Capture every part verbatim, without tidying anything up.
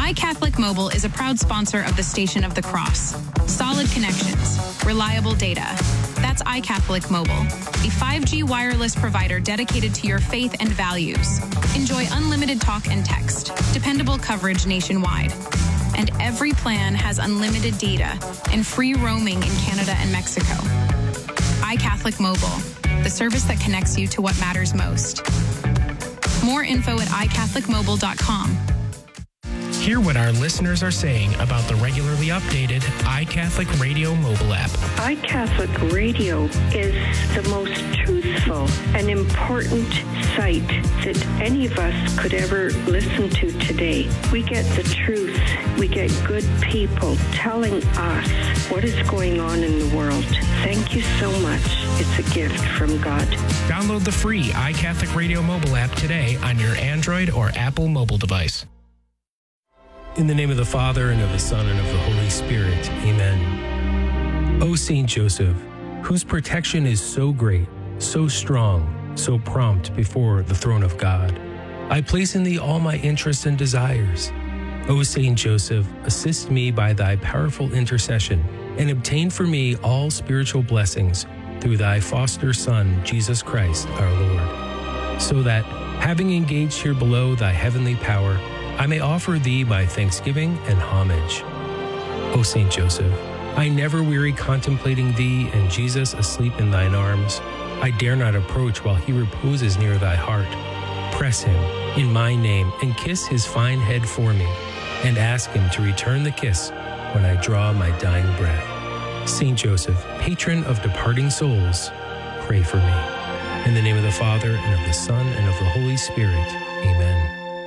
iCatholic Mobile is a proud sponsor of the Station of the Cross. Solid connections, reliable data. That's iCatholic Mobile, a five G wireless provider dedicated to your faith and values. Enjoy unlimited talk and text, dependable coverage nationwide. And every plan has unlimited data and free roaming in Canada and Mexico. iCatholic Mobile, the service that connects you to what matters most. More info at i catholic mobile dot com. Hear what our listeners are saying about the regularly updated iCatholic Radio mobile app. iCatholic Radio is the most truthful and important site that any of us could ever listen to today. We get the truth. We get good people telling us what is going on in the world. Thank you so much. It's a gift from God. Download the free iCatholic Radio mobile app today on your Android or Apple mobile device. In the name of the Father, and of the Son, and of the Holy Spirit. Amen. O Saint Joseph, whose protection is so great, so strong, so prompt before the throne of God, I place in thee all my interests and desires. O Saint Joseph, assist me by thy powerful intercession, and obtain for me all spiritual blessings through thy foster Son, Jesus Christ, our Lord, so that, having engaged here below thy heavenly power, I may offer thee my thanksgiving and homage. O Saint Joseph, I never weary contemplating thee and Jesus asleep in thine arms. I dare not approach while he reposes near thy heart. Press him in my name and kiss his fine head for me, and ask him to return the kiss when I draw my dying breath. Saint Joseph, patron of departing souls, pray for me. In the name of the Father, and of the Son, and of the Holy Spirit. Amen.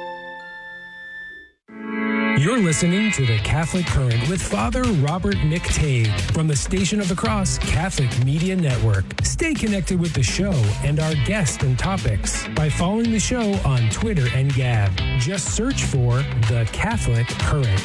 You're listening to The Catholic Current with Father Robert McTague from the Station of the Cross Catholic Media Network. Stay connected with the show and our guests and topics by following the show on Twitter and Gab. Just search for The Catholic Current.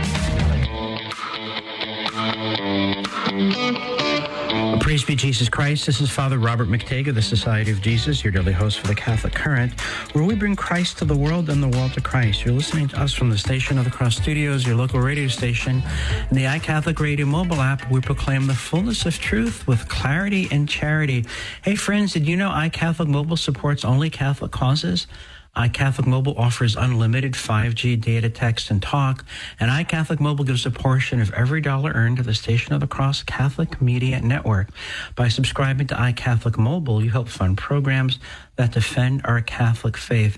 Praise be Jesus Christ. This is Father Robert McTague of the Society of Jesus, your daily host for the Catholic Current, where we bring Christ to the world and the world to Christ. You're listening to us from the Station of the Cross Studios, your local radio station. In the iCatholic Radio mobile app, we proclaim the fullness of truth with clarity and charity. Hey friends, did you know iCatholic Mobile supports only Catholic causes? iCatholic Mobile offers unlimited five G data, text, and talk, and iCatholic Mobile gives a portion of every dollar earned to the Station of the Cross Catholic Media Network. By subscribing to iCatholic Mobile, you help fund programs that defend our Catholic faith.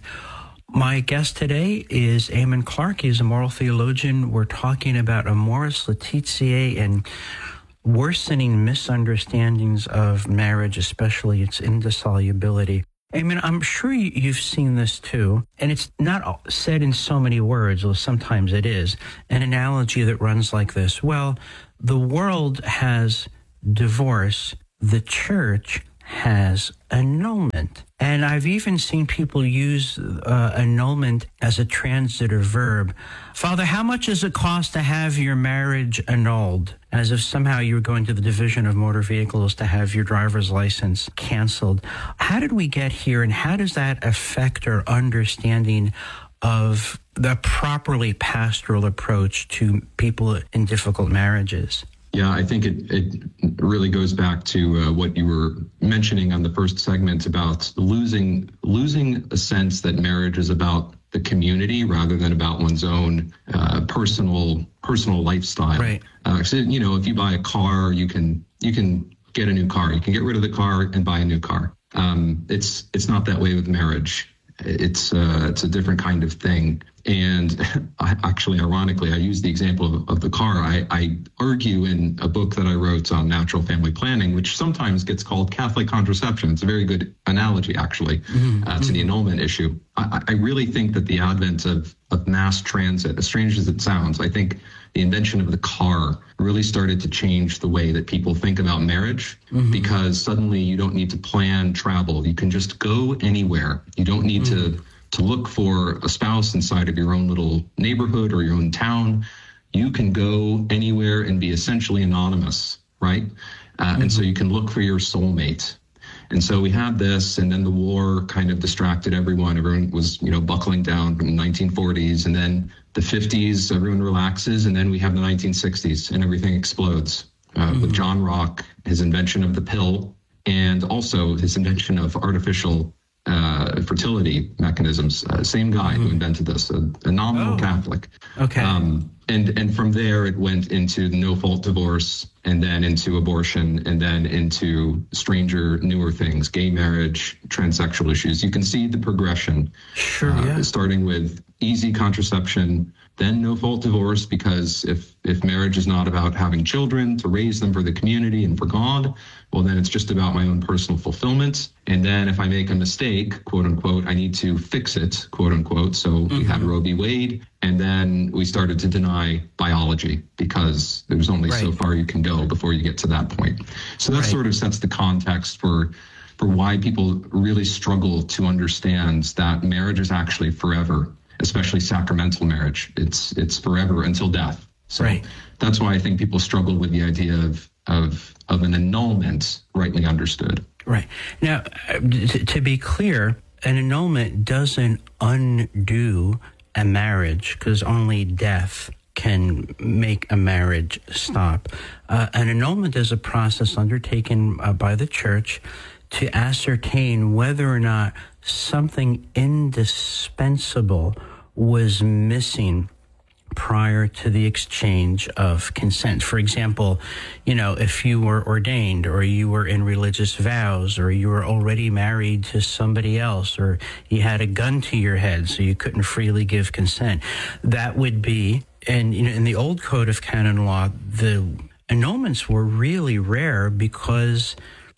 My guest today is Eamon Clark. He's a moral theologian. We're talking about Amoris Laetitia and worsening misunderstandings of marriage, especially its indissolubility. I mean, I'm sure you've seen this too, and it's not said in so many words, or sometimes it is, an analogy that runs like this. Well, the world has divorce, the church has annulment. And I've even seen people use uh, annulment as a transitive verb. Father, how much does it cost to have your marriage annulled? As if somehow you were going to the Division of Motor Vehicles to have your driver's license canceled. How did we get here, and how does that affect our understanding of the properly pastoral approach to people in difficult marriages? Yeah, I think it, it really goes back to uh, what you were mentioning on the first segment about losing losing a sense that marriage is about the community rather than about one's own uh, personal personal lifestyle. Right. Uh, so, you know, if you buy a car, you can you can get a new car. You can get rid of the car and buy a new car. Um, it's it's not that way with marriage. It's uh, it's a different kind of thing. And I, actually, ironically, I use the example of, of the car. I, I argue in a book that I wrote on natural family planning, which sometimes gets called Catholic contraception. It's a very good analogy, actually, mm-hmm. uh, to the annulment issue. I, I really think that the advent of, of mass transit, as strange as it sounds, I think the invention of the car really started to change the way that people think about marriage, mm-hmm. because suddenly you don't need to plan travel. You can just go anywhere. You don't need mm-hmm. to to look for a spouse inside of your own little neighborhood or your own town. You can go anywhere and be essentially anonymous, right? Uh, mm-hmm. And so you can look for your soulmate. And so we had this, and then the war kind of distracted everyone. Everyone was, you know, buckling down from the nineteen forties, and then the fifties, everyone relaxes, and then we have the nineteen sixties, and everything explodes. Uh, mm-hmm. With John Rock, his invention of the pill, and also his invention of artificial uh, fertility mechanisms. Uh, same guy mm-hmm. who invented this, a, a nominal oh. Catholic. Okay. Um, and and from there, it went into no-fault divorce, and then into abortion, and then into stranger, newer things, gay marriage, transsexual issues. You can see the progression. Sure, uh, yeah. Starting with easy contraception, then no-fault divorce, because if, if marriage is not about having children to raise them for the community and for God, well, then it's just about my own personal fulfillment. And then if I make a mistake, quote unquote, I need to fix it, quote unquote. So mm-hmm. we had Roe v. Wade, and then we started to deny biology because there's only right. so far you can go before you get to that point. So that right. sort of sets the context for for why people really struggle to understand that marriage is actually forever, especially sacramental marriage. It's it's forever until death. So right. that's why I think people struggle with the idea of of of an annulment, rightly understood. Right. Now, to, to be clear, an annulment doesn't undo a marriage, because only death can make a marriage stop. Uh, an annulment is a process undertaken uh, by the church to ascertain whether or not something indispensable was missing prior to the exchange of consent. For example, you know, if you were ordained, or you were in religious vows, or you were already married to somebody else, or you had a gun to your head so you couldn't freely give consent, that would be, and you know, in the old Code of Canon Law, the annulments were really rare because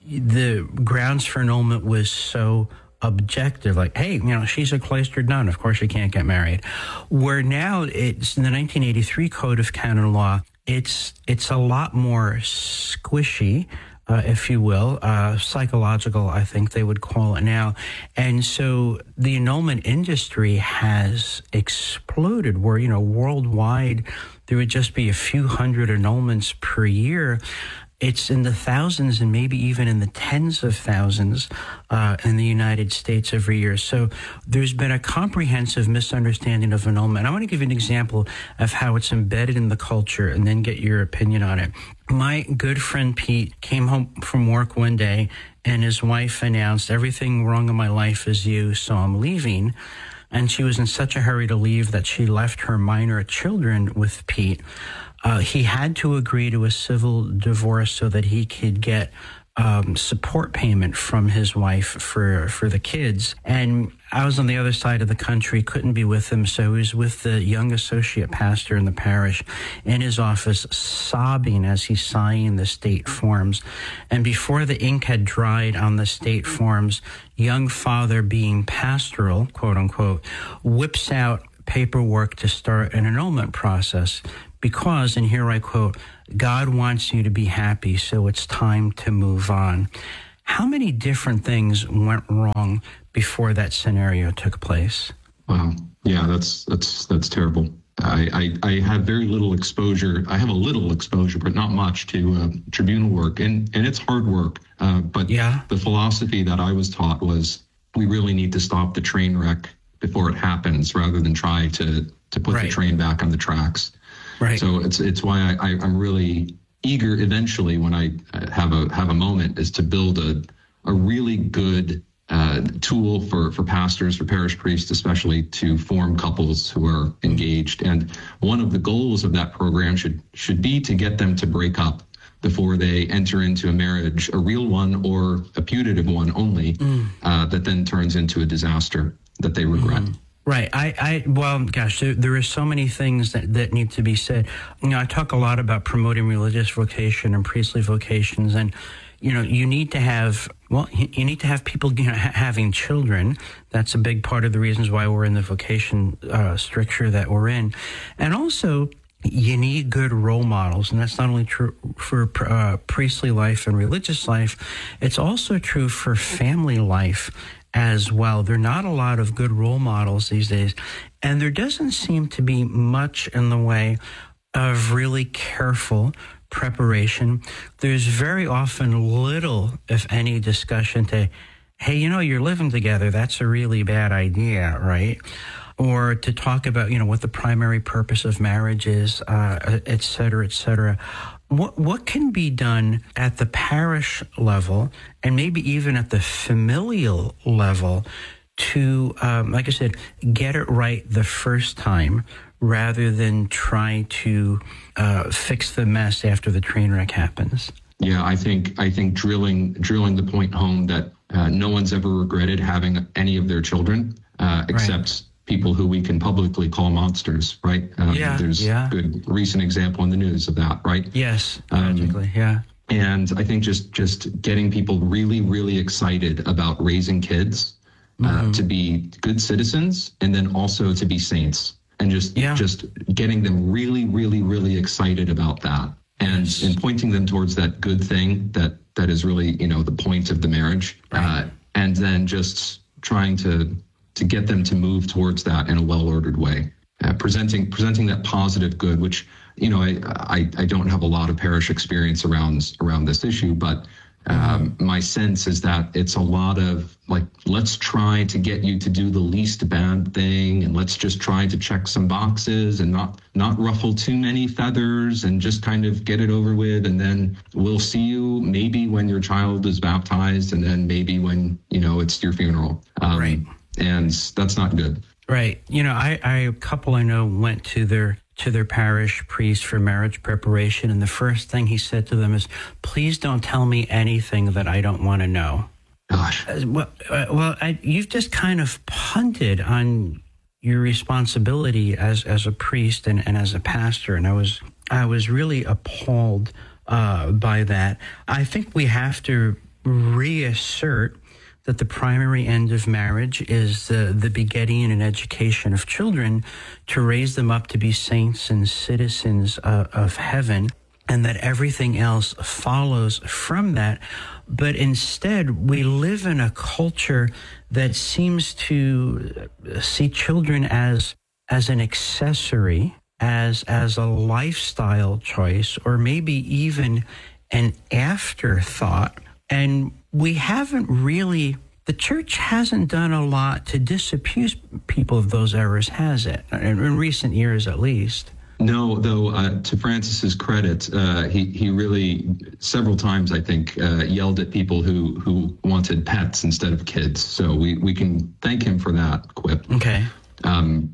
the grounds for annulment was so objective, like, hey, you know, she's a cloistered nun, of course she can't get married. Where now it's in the nineteen eighty-three Code of Canon Law, it's it's a lot more squishy, uh, if you will, uh, psychological, I think they would call it now. And so the annulment industry has exploded, where, you know, worldwide there would just be a few hundred annulments per year. It's in the thousands and maybe even in the tens of thousands uh, in the United States every year. So there's been a comprehensive misunderstanding of annulment. I want to give you an example of how it's embedded in the culture and then get your opinion on it. My good friend Pete came home from work one day and his wife announced, "Everything wrong in my life is you, so I'm leaving." And she was in such a hurry to leave that she left her minor children with Pete. Uh, he had to agree to a civil divorce so that he could get um, support payment from his wife for, for the kids. And I was on the other side of the country, couldn't be with him, so he was with the young associate pastor in the parish in his office, sobbing as he signed the state forms. And before the ink had dried on the state forms, young father, being pastoral, quote unquote, whips out paperwork to start an annulment process. Because, and here I quote, "God wants you to be happy, so it's time to move on." How many different things went wrong before that scenario took place? Wow. Yeah, that's that's that's terrible. I, I, I have very little exposure. I have a little exposure, but not much to uh, tribunal work. And, and it's hard work. Uh, but yeah. The philosophy that I was taught was we really need to stop the train wreck before it happens rather than try to, to put right. the train back on the tracks. Right. So it's it's why I, I, I'm really eager eventually when I have a have a moment is to build a a really good uh, tool for, for pastors, for parish priests, especially to form couples who are engaged. And one of the goals of that program should should be to get them to break up before they enter into a marriage, a real one or a putative one only, mm. uh, that then turns into a disaster that they regret. Mm. Right. I, I, well, gosh, there, there are so many things that, that need to be said. You know, I talk a lot about promoting religious vocation and priestly vocations, and, you know, you need to have, well, you need to have people, you know, ha- having children. That's a big part of the reasons why we're in the vocation uh, stricture that we're in. And also, you need good role models, and that's not only true for uh, priestly life and religious life, it's also true for family life as well. There are not a lot of good role models these days, and there doesn't seem to be much in the way of really careful preparation, there's very often little, if any, discussion to, hey, you know, you're living together. That's a really bad idea, right? Or to talk about, you know, what the primary purpose of marriage is, uh, et cetera, et cetera. What, what can be done at the parish level and maybe even at the familial level to, um, like I said, get it right the first time rather than try to uh, fix the mess after the train wreck happens? Yeah, I think I think drilling drilling the point home that uh, no one's ever regretted having any of their children, uh, except right. people who we can publicly call monsters, right? Um, yeah, there's yeah. a good recent example in the news of that, right? Yes, um, tragically, yeah. And I think just just getting people really, really excited about raising kids uh, mm-hmm. to be good citizens and then also to be saints, and just yeah. just getting them really, really, really excited about that. And, yes. and pointing them towards that good thing that, that is really, you know, the point of the marriage. Right. Uh, and then just trying to to get them to move towards that in a well-ordered way. Uh, presenting presenting that positive good, which, you know, I, I, I don't have a lot of parish experience around around this issue, but um, my sense is that it's a lot of like, let's try to get you to do the least bad thing, and let's just try to check some boxes and not not ruffle too many feathers and just kind of get it over with. And then we'll see you maybe when your child is baptized, and then maybe when, you know, it's your funeral. Um, right. And that's not good. Right. You know, I, I a couple I know went to their to their parish priest for marriage preparation, and the first thing he said to them is, please don't tell me anything that I don't want to know. Gosh. Uh, well, uh, well I, you've just kind of punted on your responsibility as, as a priest and, and as a pastor, and I was I was really appalled uh, by that. I think we have to reassert that the primary end of marriage is the, the begetting and education of children to raise them up to be saints and citizens uh, of heaven, and that everything else follows from that. But instead, we live in a culture that seems to see children as as an accessory, as as a lifestyle choice, or maybe even an afterthought. And we haven't really, the church hasn't done a lot to disabuse people of those errors, has it? In, in recent years, at least. No, though, uh, to Francis's credit, uh, he, he really several times, I think, uh, yelled at people who, who wanted pets instead of kids. So we, we can thank him for that quip. Okay. Um,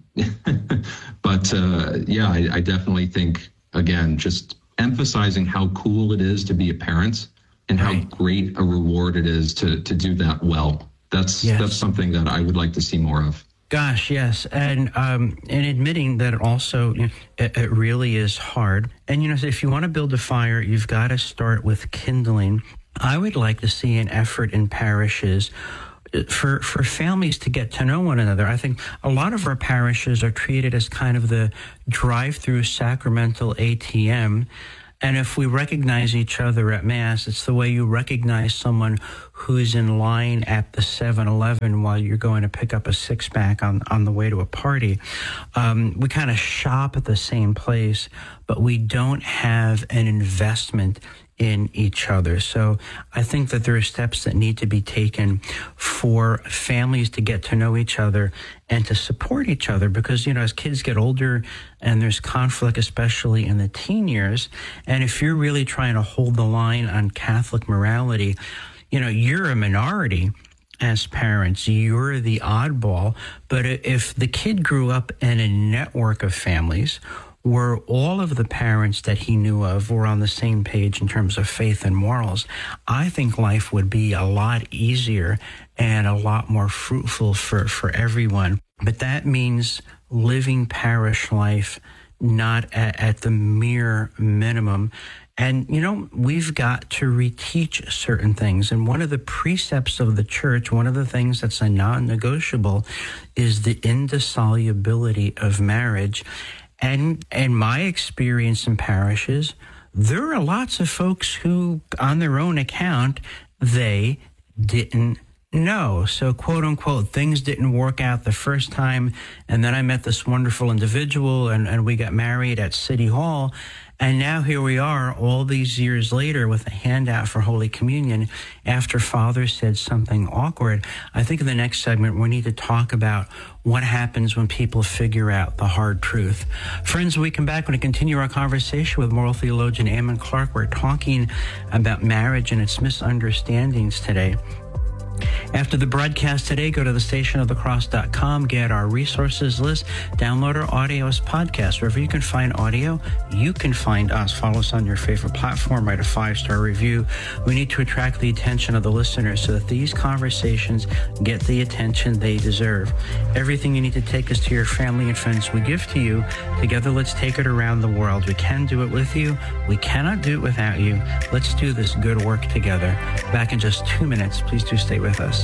but uh, yeah, I, I definitely think, again, just emphasizing how cool it is to be a parent and how right. great a reward it is to to do that well. That's yes. that's something that I would like to see more of. Gosh, yes. And um, and admitting that it also, you know, it, it really is hard. And, you know, if you want to build a fire, you've got to start with kindling. I would like to see an effort in parishes for for families to get to know one another. I think a lot of our parishes are treated as kind of the drive-through sacramental A T M. And if we recognize each other at Mass, it's the way you recognize someone who's in line at the seven eleven while you're going to pick up a six-pack on, on the way to a party. Um, we kind of shop at the same place, but we don't have an investment in each other. So I think that there are steps that need to be taken for families to get to know each other and to support each other, because, you know, as kids get older and there's conflict, especially in the teen years, and if you're really trying to hold the line on Catholic morality, you know, you're a minority as parents, you're the oddball. But if the kid grew up in a network of families where all of the parents that he knew of were on the same page in terms of faith and morals, I think life would be a lot easier and a lot more fruitful for, for everyone. But that means living parish life not at, at the mere minimum. And, you know, we've got to reteach certain things. And one of the precepts of the church, one of the things that's a non-negotiable, is the indissolubility of marriage. And in my experience in parishes, there are lots of folks who, on their own account, they didn't No. So, quote unquote, things didn't work out the first time. And then I met this wonderful individual and, and we got married at City Hall. And now here we are all these years later with a handout for Holy Communion after Father said something awkward. I think in the next segment, we need to talk about what happens when people figure out the hard truth. Friends, when we come back, we're going to continue our conversation with moral theologian Ammon Clark. We're talking about marriage and its misunderstandings today. After the broadcast today, go to the station of the cross dot com, get our resources list, download our audio as podcast. Wherever you can find audio, you can find us. Follow us on your favorite platform, write a five-star review. We need to attract the attention of the listeners so that these conversations get the attention they deserve. Everything you need to take us to your family and friends we give to you. Together, let's take it around the world. We can do it with you. We cannot do it without you. Let's do this good work together. Back in just two minutes. Please do stay with us.